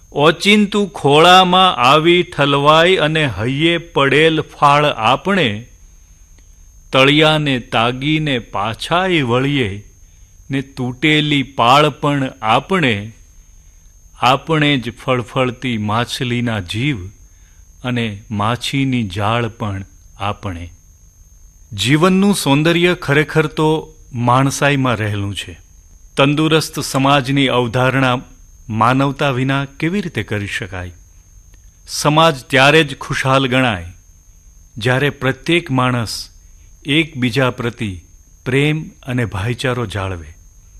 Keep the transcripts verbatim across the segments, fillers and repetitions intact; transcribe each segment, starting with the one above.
ઓચિંતું ખોળામાં આવી ઠલવાય અને હૈયે પડેલ ફાળ આપણે તળિયાને તાગીને પાછાય વળીએ ને તૂટેલી પાળ પણ આપણે આપણે જ ફળફળતી માછલીના જીવ અને માછીની જાળ પણ આપણે. જીવનનું સૌંદર્ય ખરેખર તો માણસાઈમાં રહેલું છે. તંદુરસ્ત સમાજની અવધારણા માનવતા વિના કેવી રીતે કરી શકાય? સમાજ ત્યારે જ ખુશહાલ ગણાય જ્યારે પ્રત્યેક માણસ એકબીજા પ્રતિ પ્રેમ અને ભાઈચારો જાળવે.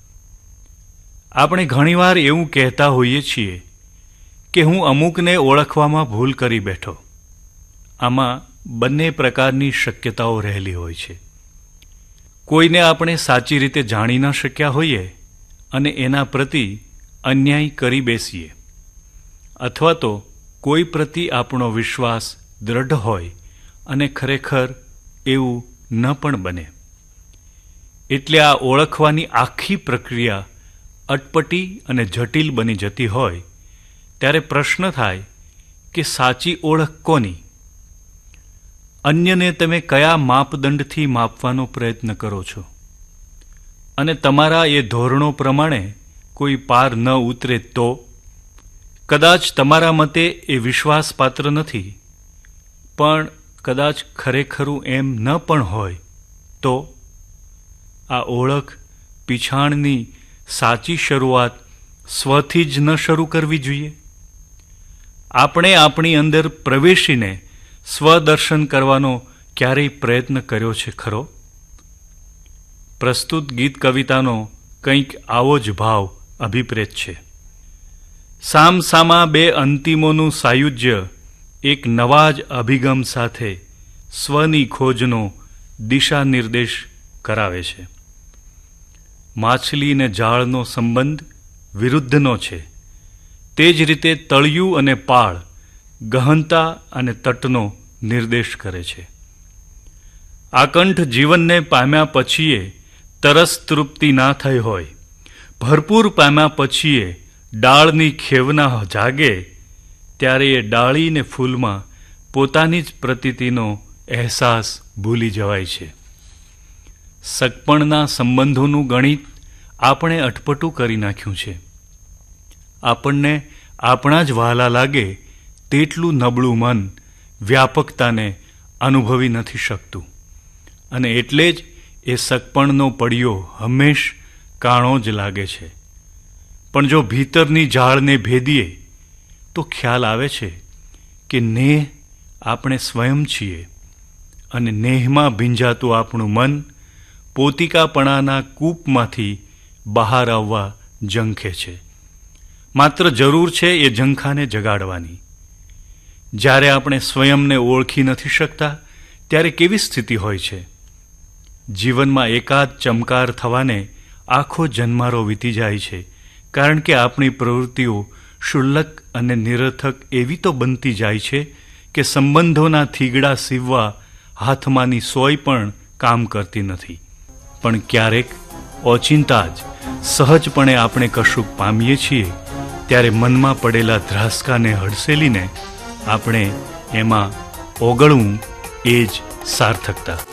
આપણે ઘણીવાર એવું કહેતા હોઈએ છીએ કે હું અમુકને ઓળખવામાં ભૂલ કરી બેઠો. આમાં બંને પ્રકારની શક્યતાઓ રહેલી હોય છે. કોઈને આપણે સાચી રીતે જાણી ન શક્યા હોઈએ અને એના પ્રતિ અન્યાય કરી બેસીએ, અથવા તો કોઈ પ્રતિ આપણો વિશ્વાસ દૃઢ હોય અને ખરેખર એવું ન પણ બને. એટલે આ ઓળખવાની આખી પ્રક્રિયા અટપટી અને જટિલ બની જતી હોય ત્યારે પ્રશ્ન થાય કે સાચી ઓળખ કોની? અન્યને તમે કયા માપદંડથી માપવાનો પ્રયત્ન કરો છો? અને તમારા એ ધોરણો પ્રમાણે કોઈ પાર ન ઉતરે તો? કદાચ તમારા મતે એ વિશ્વાસપાત્ર નથી, પણ કદાચ ખરેખરું એમ ન પણ હોય તો? આ ઓળખ પીછાણની સાચી શરૂઆત સ્વથી જ ન શરૂ કરવી જોઈએ? આપણે આપણી અંદર પ્રવેશીને સ્વદર્શન કરવાનો ક્યારેય પ્રયત્ન કર્યો છે ખરો? પ્રસ્તુત ગીત કવિતાનો કંઈક આવો જ ભાવ અભિપ્રેત છે. સામસામા બે અંતિમોનું સાયુજ્ય એક નવા જ અભિગમ સાથે સ્વની ખોજનો દિશા નિર્દેશ કરાવે છે. માછલી અને જાળનો સંબંધ વિરુદ્ધનો છે, તે જ રીતે તળિયું અને પાળ ગહનતા અને તટનો નિર્દેશ કરે છે. આકંઠ જીવનને પામ્યા પછીએ તરસ તૃપ્તિ ના થઈ હોય, ભરપૂર પામ્યા પછીએ ડાળની ખેવના જાગે, ત્યારે એ ડાળીને ફૂલમાં પોતાની જ પ્રતીતિનો અહેસાસ ભૂલી જવાય છે. સગપણના સંબંધોનું ગણિત આપણે અટપટું કરી નાખ્યું છે. આપણને આપણા જ વહાલા લાગે તેટલું નબળું મન વ્યાપકતાને અનુભવી નથી શકતું, અને એટલે જ એ સગપણનો પડિયો હંમેશ કાણો જ લાગે છે. પણ જો ભીતરની જાળને ભેદીએ તો ખ્યાલ આવે છે કે નેહ આપણે સ્વયં છીએ, અને નેહમાં ભીંજાતું આપણું મન પોતિકાપણાના કૂપમાંથી બહાર આવવા ઝંખે છે. માત્ર જરૂર છે એ ઝંખાને જગાડવાની. જ્યારે આપણે સ્વયંને ઓળખી નથી શકતા ત્યારે કેવી સ્થિતિ હોય છે? જીવનમાં એકાદ ચમકાર થવાને આખો જન્મારો વીતી જાય છે, કારણ કે આપણી પ્રવૃત્તિઓ ક્ષુલ્લક અને નિરર્થક એવી તો બનતી જાય છે કે સંબંધોના થીગડા સીવવા હાથમાંની સોય પણ કામ કરતી નથી. પણ ક્યારેક ઓચિંતા જ સહજપણે આપણે કશુંક પામીએ છીએ ત્યારે મનમાં પડેલા ધ્રાસકાને હડસેલીને આપણે એમાં ઓગળવું એ જ સાર્થકતા.